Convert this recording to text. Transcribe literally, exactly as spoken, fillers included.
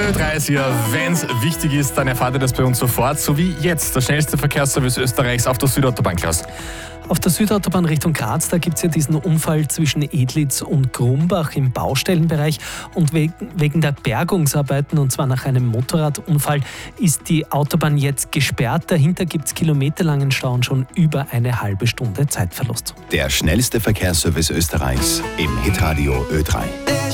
Ö drei ist hier. Wenn es wichtig ist, dann erfahrt ihr das bei uns sofort. So wie jetzt, der schnellste Verkehrsservice Österreichs auf der Südautobahn, Klaus. Auf der Südautobahn Richtung Graz, da gibt es ja diesen Unfall zwischen Edlitz und Grumbach im Baustellenbereich. Und wegen der Bergungsarbeiten, und zwar nach einem Motorradunfall, ist die Autobahn jetzt gesperrt. Dahinter gibt es kilometerlangen Stau und schon über eine halbe Stunde Zeitverlust. Der schnellste Verkehrsservice Österreichs im Hitradio Ö drei.